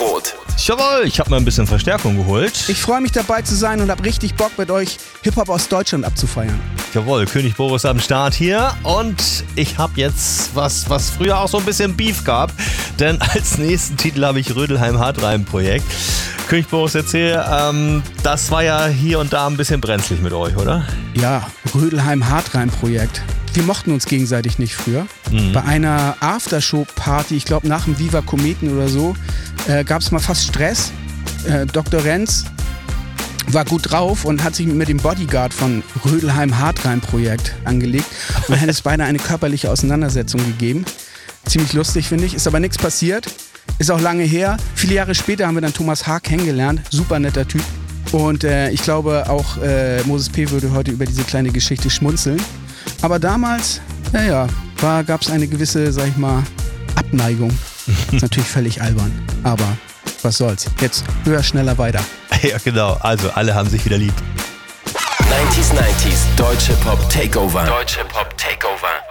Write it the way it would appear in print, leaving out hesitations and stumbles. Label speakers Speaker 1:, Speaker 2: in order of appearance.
Speaker 1: Brot.
Speaker 2: Jawohl, ich habe mir ein bisschen Verstärkung geholt.
Speaker 3: Ich freue mich dabei zu sein und habe richtig Bock mit euch Hip-Hop aus Deutschland abzufeiern.
Speaker 2: Jawohl, König Boris am Start hier und ich habe jetzt was früher auch so ein bisschen Beef gab, denn als nächsten Titel habe ich Rödelheim Hartreim-Projekt. König Boris, erzähl, das war ja hier und da ein bisschen brenzlig mit euch, oder?
Speaker 3: Ja, Rödelheim Hartreim-Projekt. Wir mochten uns gegenseitig nicht früher. Bei einer Aftershow-Party, ich glaube nach dem Viva Kometen oder so, gab es mal fast Stress. Dr. Renz war gut drauf und hat sich mit dem Bodyguard von Rödelheim Hartreim-Projekt angelegt und hätte es beinahe eine körperliche Auseinandersetzung gegeben. Ziemlich lustig, finde ich. Ist aber nichts passiert. Ist auch lange her. Viele Jahre später haben wir dann Thomas H. kennengelernt. Super netter Typ. Und ich glaube auch Moses P. würde heute über diese kleine Geschichte schmunzeln. Aber damals, gab es eine gewisse, sag ich mal, Abneigung. Ist natürlich völlig albern. Aber was soll's. Jetzt höher, schneller, weiter.
Speaker 2: Ja, genau. Also, alle haben sich wieder lieb.
Speaker 1: 90s, Deutsche Pop Takeover. Deutsche Pop Takeover.